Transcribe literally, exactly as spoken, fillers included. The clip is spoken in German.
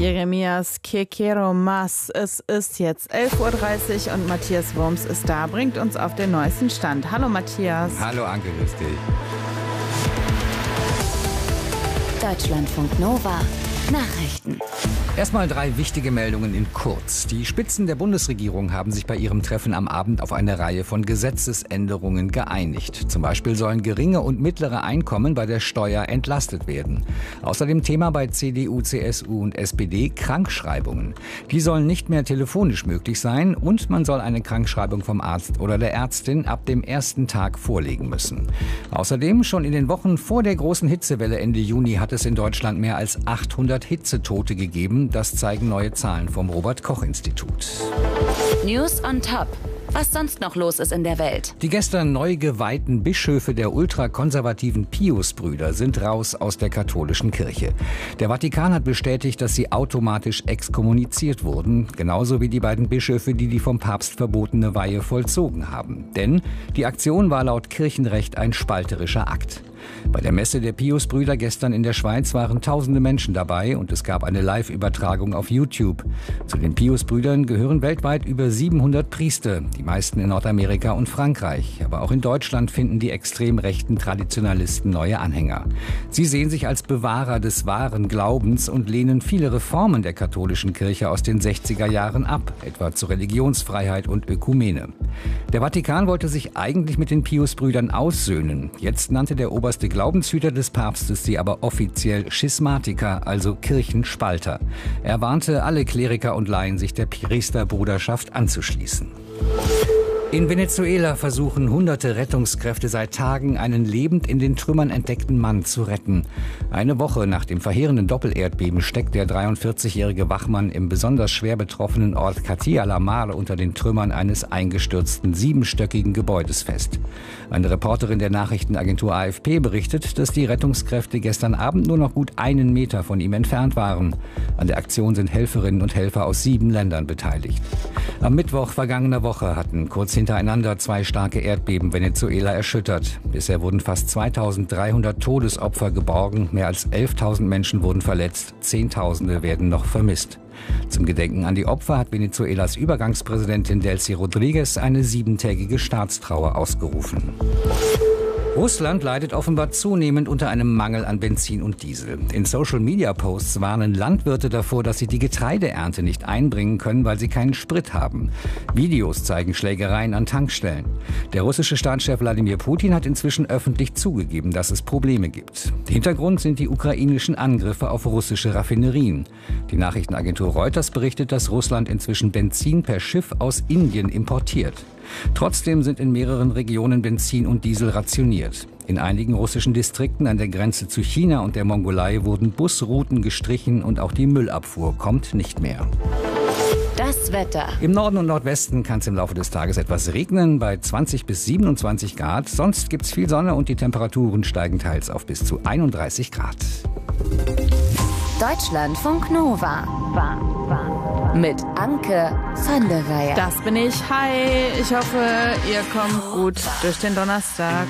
Jeremias Que quiero más. Es ist jetzt elf Uhr dreißig und Matthias Wurms ist da, bringt uns auf den neuesten Stand. Hallo Matthias. Hallo Anke, grüß dich. Deutschlandfunk Nova Nachrichten. Erstmal drei wichtige Meldungen in kurz. Die Spitzen der Bundesregierung haben sich bei ihrem Treffen am Abend auf eine Reihe von Gesetzesänderungen geeinigt. Zum Beispiel sollen geringe und mittlere Einkommen bei der Steuer entlastet werden. Außerdem Thema bei C D U, C S U und S P D Krankschreibungen. Die sollen nicht mehr telefonisch möglich sein und man soll eine Krankschreibung vom Arzt oder der Ärztin ab dem ersten Tag vorlegen müssen. Außerdem schon in den Wochen vor der großen Hitzewelle Ende Juni hat es in Deutschland mehr als achthundert Hitzetote gegeben. Das zeigen neue Zahlen vom Robert-Koch-Institut. News on Top. Was sonst noch los ist in der Welt. Die gestern neu geweihten Bischöfe der ultrakonservativen Pius-Brüder sind raus aus der katholischen Kirche. Der Vatikan hat bestätigt, dass sie automatisch exkommuniziert wurden, genauso wie die beiden Bischöfe, die die vom Papst verbotene Weihe vollzogen haben. Denn die Aktion war laut Kirchenrecht ein spalterischer Akt. Bei der Messe der Pius-Brüder gestern in der Schweiz waren tausende Menschen dabei und es gab eine Live-Übertragung auf YouTube. Zu den Pius-Brüdern gehören weltweit über siebenhundert Priester, die meisten in Nordamerika und Frankreich. Aber auch in Deutschland finden die extrem rechten Traditionalisten neue Anhänger. Sie sehen sich als Bewahrer des wahren Glaubens und lehnen viele Reformen der katholischen Kirche aus den sechziger Jahren ab, etwa zur Religionsfreiheit und Ökumene. Der Vatikan wollte sich eigentlich mit den Pius-Brüdern aussöhnen. Jetzt nannte der Oberste Der Glaubenshüter des Papstes sie aber offiziell Schismatiker, also Kirchenspalter. Er warnte alle Kleriker und Laien, sich der Priesterbruderschaft anzuschließen. In Venezuela versuchen hunderte Rettungskräfte seit Tagen, einen lebend in den Trümmern entdeckten Mann zu retten. Eine Woche nach dem verheerenden Doppelerdbeben steckt der dreiundvierzigjährige Wachmann im besonders schwer betroffenen Ort Catia la Mar unter den Trümmern eines eingestürzten siebenstöckigen Gebäudes fest. Eine Reporterin der Nachrichtenagentur A F P berichtet, dass die Rettungskräfte gestern Abend nur noch gut einen Meter von ihm entfernt waren. An der Aktion sind Helferinnen und Helfer aus sieben Ländern beteiligt. Am Mittwoch vergangener Woche hatten kurz hintereinander zwei starke Erdbeben Venezuela erschüttert. Bisher wurden fast zweitausenddreihundert Todesopfer geborgen, mehr als elftausend Menschen wurden verletzt, Zehntausende werden noch vermisst. Zum Gedenken an die Opfer hat Venezuelas Übergangspräsidentin Delcy Rodriguez eine siebentägige Staatstrauer ausgerufen. Russland leidet offenbar zunehmend unter einem Mangel an Benzin und Diesel. In Social-Media-Posts warnen Landwirte davor, dass sie die Getreideernte nicht einbringen können, weil sie keinen Sprit haben. Videos zeigen Schlägereien an Tankstellen. Der russische Staatschef Wladimir Putin hat inzwischen öffentlich zugegeben, dass es Probleme gibt. Hintergrund sind die ukrainischen Angriffe auf russische Raffinerien. Die Nachrichtenagentur Reuters berichtet, dass Russland inzwischen Benzin per Schiff aus Indien importiert. Trotzdem sind in mehreren Regionen Benzin und Diesel rationiert. In einigen russischen Distrikten an der Grenze zu China und der Mongolei wurden Busrouten gestrichen und auch die Müllabfuhr kommt nicht mehr. Das Wetter. Im Norden und Nordwesten kann es im Laufe des Tages etwas regnen, bei zwanzig bis siebenundzwanzig Grad. Sonst gibt es viel Sonne und die Temperaturen steigen teils auf bis zu einunddreißig Grad. Deutschlandfunk Nova. Mit Anke van der Weyer. Das bin ich. Hi, ich hoffe, ihr kommt gut durch den Donnerstag.